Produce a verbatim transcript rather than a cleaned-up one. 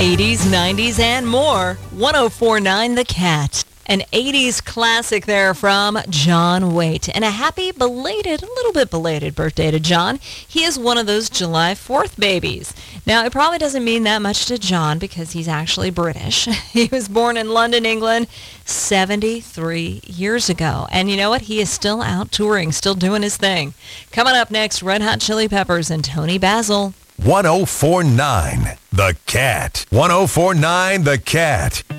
eighties, nineties, and more. one oh four point nine The Cat. An eighties classic there from John Waite. And a happy belated, a little bit belated birthday to John. He is one of those July fourth babies. Now, it probably doesn't mean that much to John because he's actually British. He was born in London, England, seventy-three years ago. And you know what? He is still out touring, still doing his thing. Coming up next, Red Hot Chili Peppers and Tony Basil. one oh four point nine The Cat. one oh four point nine The Cat.